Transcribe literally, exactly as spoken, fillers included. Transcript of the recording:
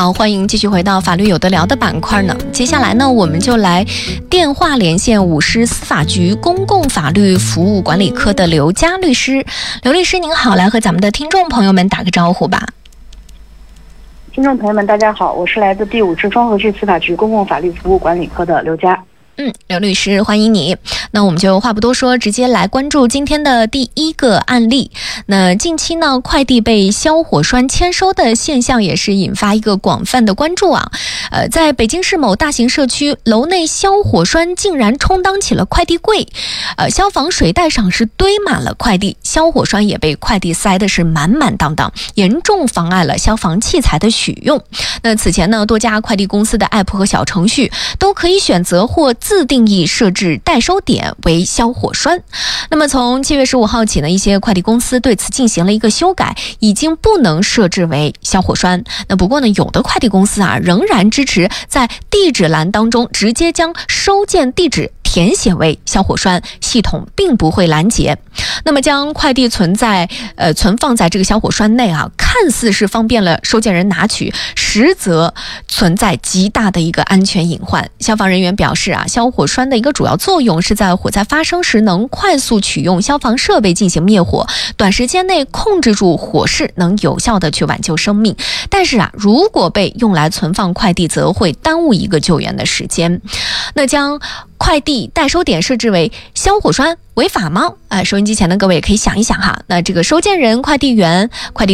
好，欢迎继续回到法律有得聊的板块呢。接下来呢，我们就来电话连线武师司法局公共法律服务管理科的刘佳律师。刘律师您好，来和咱们的听众朋友们打个招呼吧。 听众朋友们大家好，我是来自第五市双河区司法局公共法律服务管理科的刘佳。 嗯，刘律师欢迎你。那我们就话不多说，直接来关注今天的第一个案例。那近期呢，快递被消火栓签收的现象也是引发一个广泛的关注啊。呃，在北京市某大型社区，楼内消火栓竟然充当起了快递柜，呃，消防水带上是堆满了快递，消火栓也被快递塞的是满满当当，严重妨碍了消防器材的取用。那此前呢，多家快递公司的 A P P 和小程序都可以选择或自定义设置代收点为消火栓。那么从七月十五号起呢，一些快递公司对此进行了一个修改，已经不能设置为消火栓。那不过呢，有的快递公司啊，仍然支持在地址栏当中直接将收件地址填写为消火栓，系统并不会拦截。那么将快递存在呃存放在这个消火栓内啊，看似是方便了收件人拿取，实则存在极大的一个安全隐患。消防人员表示啊，消火栓的一个主要作用是在火灾发生时能快速取用消防设备进行灭火，短时间内控制住火势，能有效的去挽救生命。但是啊，如果被用来存放快递，则会耽误一个救援的时间。那将快递代收点设置为消火栓违法吗？啊，收音机前的各位也可以想一想哈。那这个收件人、快递员、快递